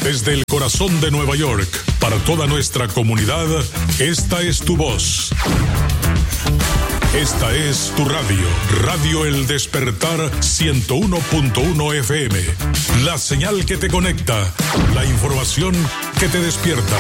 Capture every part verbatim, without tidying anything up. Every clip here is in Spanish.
Desde el corazón de Nueva York, para toda nuestra comunidad, esta es tu voz. Esta es tu radio, Radio El Despertar ciento uno punto uno F M. La señal que te conecta, la información que te despierta.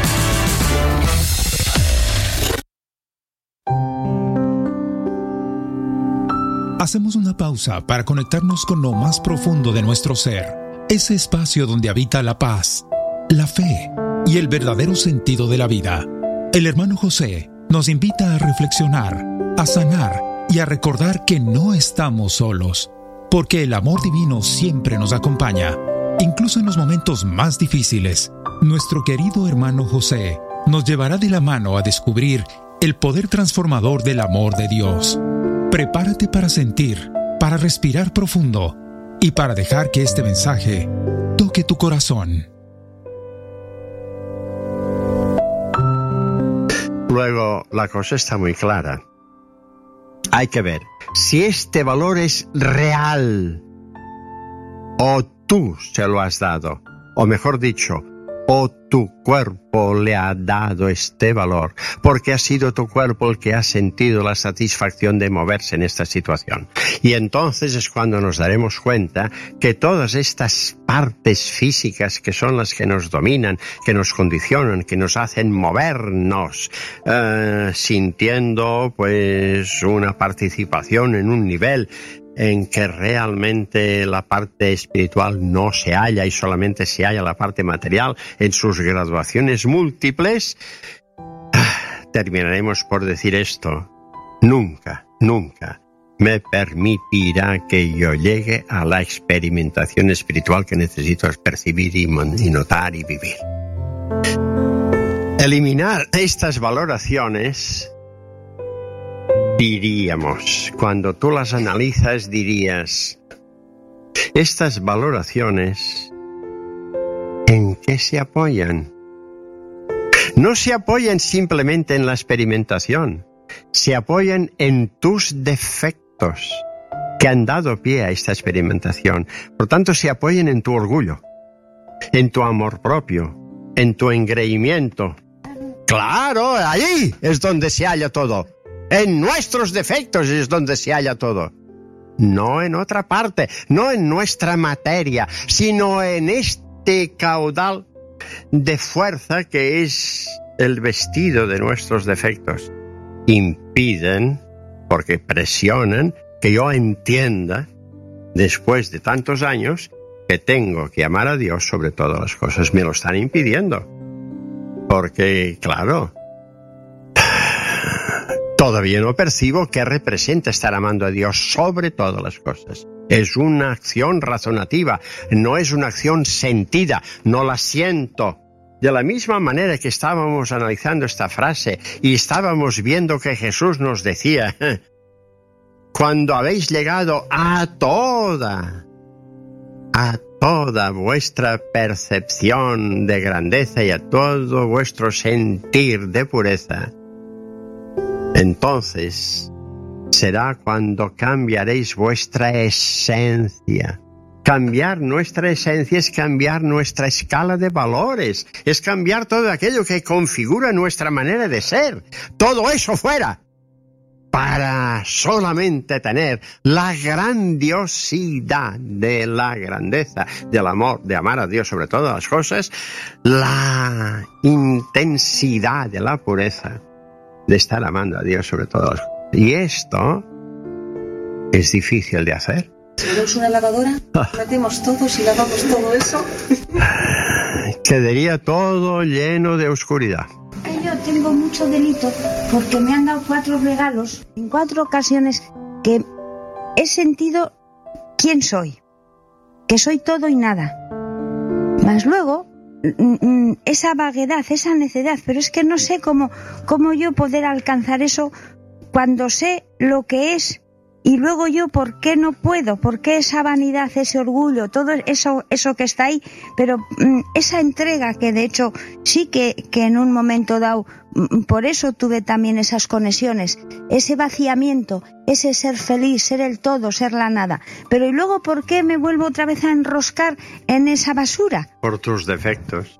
Hacemos una pausa para conectarnos con lo más profundo de nuestro ser, ese espacio donde habita la paz, la fe y el verdadero sentido de la vida. El hermano José nos invita a reflexionar, a sanar y a recordar que no estamos solos, porque el amor divino siempre nos acompaña, incluso en los momentos más difíciles. Nuestro querido hermano José nos llevará de la mano a descubrir el poder transformador del amor de Dios. Prepárate para sentir, para respirar profundo y para dejar que este mensaje toque tu corazón. Luego, la cosa está muy clara. Hay que ver si este valor es real o tú se lo has dado, o mejor dicho, o tu cuerpo le ha dado este valor, porque ha sido tu cuerpo el que ha sentido la satisfacción de moverse en esta situación. Y entonces es cuando nos daremos cuenta que todas estas partes físicas que son las que nos dominan, que nos condicionan, que nos hacen movernos, eh, sintiendo pues una participación en un nivel en que realmente la parte espiritual no se halla y solamente se halla la parte material en sus graduaciones múltiples, terminaremos por decir esto: nunca, nunca me permitirá que yo llegue a la experimentación espiritual que necesito percibir y, y notar y vivir. Eliminar estas valoraciones, diríamos, cuando tú las analizas, dirías, estas valoraciones, ¿en qué se apoyan? No se apoyan simplemente en la experimentación, se apoyan en tus defectos que han dado pie a esta experimentación. Por tanto, se apoyan en tu orgullo, en tu amor propio, en tu engreimiento. ¡Claro! Allí es donde se halla todo. En nuestros defectos es donde se halla todo. No en otra parte, no en nuestra materia, sino en este caudal de fuerza que es el vestido de nuestros defectos. Impiden, porque presionan, que yo entienda, después de tantos años, que tengo que amar a Dios sobre todas las cosas. Me lo están impidiendo. Porque, claro, todavía no percibo qué representa estar amando a Dios sobre todas las cosas. Es una acción razonativa, no es una acción sentida, no la siento. De la misma manera que estábamos analizando esta frase y estábamos viendo que Jesús nos decía, cuando habéis llegado a toda, a toda vuestra percepción de grandeza y a todo vuestro sentir de pureza, entonces será cuando cambiaréis vuestra esencia. Cambiar nuestra esencia es cambiar nuestra escala de valores, es cambiar todo aquello que configura nuestra manera de ser. Todo eso fuera, para solamente tener la grandiosidad de la grandeza, del amor, de amar a Dios sobre todas las cosas, la intensidad de la pureza, de estar amando a Dios sobre todo. Y esto es difícil de hacer. Si tenemos una lavadora, metemos todos y lavamos todo eso. Quedaría todo lleno de oscuridad. Yo tengo mucho delito porque me han dado cuatro regalos en cuatro ocasiones que he sentido quién soy, que soy todo y nada. Más luego, esa vaguedad, esa necedad, pero es que no sé cómo, cómo yo poder alcanzar eso cuando sé lo que es Y luego yo, ¿por qué no puedo? ¿Por qué esa vanidad, ese orgullo, todo eso eso que está ahí? Pero mmm, esa entrega que de hecho sí que, que en un momento dado, mmm, por eso tuve también esas conexiones, ese vaciamiento, ese ser feliz, ser el todo, ser la nada. Pero ¿y luego por qué me vuelvo otra vez a enroscar en esa basura? Por tus defectos.